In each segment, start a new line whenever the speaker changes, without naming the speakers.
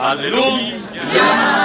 Halleluja!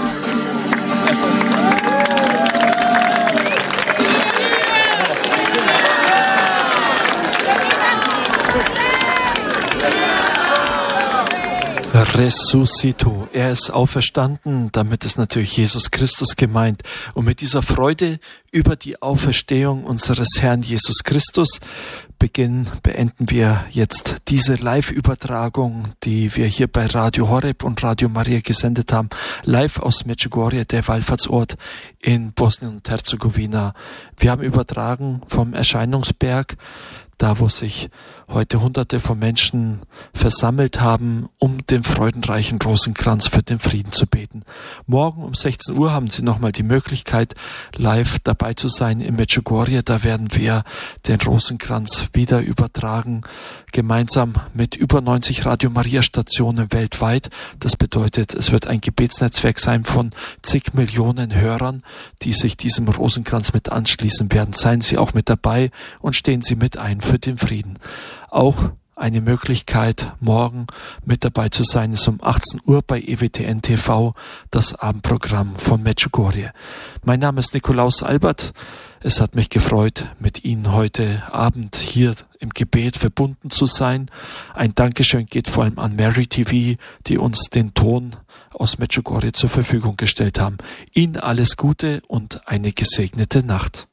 Resuscito, er ist auferstanden, damit ist natürlich Jesus Christus gemeint. Und mit dieser Freude über die Auferstehung unseres Herrn Jesus Christus beenden wir jetzt diese Live-Übertragung, die wir hier bei Radio Horeb und Radio Maria gesendet haben, live aus Medjugorje, der Wallfahrtsort in Bosnien und Herzegowina. Wir haben übertragen vom Erscheinungsberg, da wo sich heute Hunderte von Menschen versammelt haben, um den freudenreichen Rosenkranz für den Frieden zu beten. Morgen um 16 Uhr haben Sie nochmal die Möglichkeit, live dabei zu sein in Medjugorje. Da werden wir den Rosenkranz wieder übertragen, gemeinsam mit über 90 Radio Maria Stationen weltweit. Das bedeutet, es wird ein Gebetsnetzwerk sein von zig Millionen Hörern, die sich diesem Rosenkranz mit anschließen werden. Seien Sie auch mit dabei und stehen Sie mit ein für den Frieden. Auch eine Möglichkeit, morgen mit dabei zu sein, ist um 18 Uhr bei EWTN TV, das Abendprogramm von Medjugorje. Mein Name ist Nikolaus Albert. Es hat mich gefreut, mit Ihnen heute Abend hier im Gebet verbunden zu sein. Ein Dankeschön geht vor allem an Mary TV, die uns den Ton aus Medjugorje zur Verfügung gestellt haben. Ihnen alles Gute und eine gesegnete Nacht.